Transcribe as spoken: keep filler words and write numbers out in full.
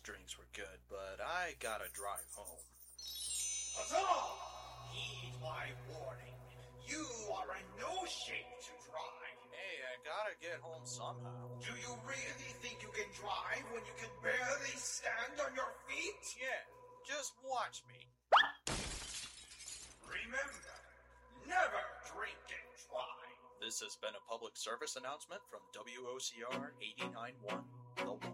those drinks were good, but I gotta drive home. Huzzah! Heed my warning. You are in no shape to drive. Hey, I gotta get home somehow. Do you really think you can drive when you can barely stand on your feet? Yeah, just watch me. Remember, never drink and drive. This has been a public service announcement from W O C R eighty-nine point one, The